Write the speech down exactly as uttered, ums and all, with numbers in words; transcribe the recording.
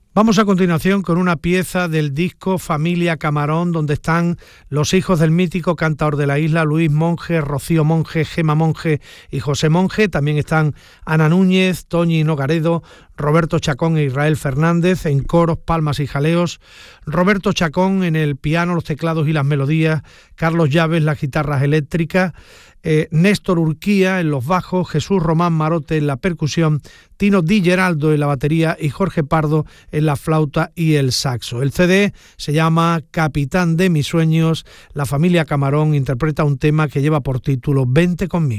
Vamos a continuación con una pieza del disco Familia Camarón, donde están los hijos del mítico cantador de la isla, Luis Monge, Rocío Monge, Gema Monge y José Monge. También están Ana Núñez, Toñi Nogaredo, Roberto Chacón e Israel Fernández en coros, palmas y jaleos, Roberto Chacón en el piano, los teclados y las melodías, Carlos Llaves las guitarras eléctricas, eh, Néstor Urquía en los bajos, Jesús Román Marote en la percusión, Tino Di Geraldo en la batería y Jorge Pardo en la flauta y el saxo. El C D se llama Capitán de mis sueños. La familia Camarón interpreta un tema que lleva por título Vente conmigo.